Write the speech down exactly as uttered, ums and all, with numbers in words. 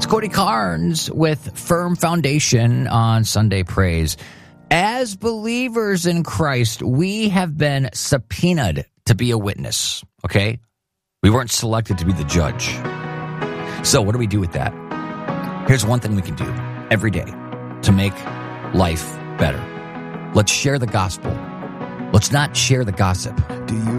It's Cody Carnes with Firm Foundation on Sunday Praise. As believers in Christ, we have been subpoenaed to be a witness, okay? We weren't selected to be the judge. So what do we do with that? Here's one thing we can do every day to make life better. Let's share the gospel. Let's not share the gossip. Do you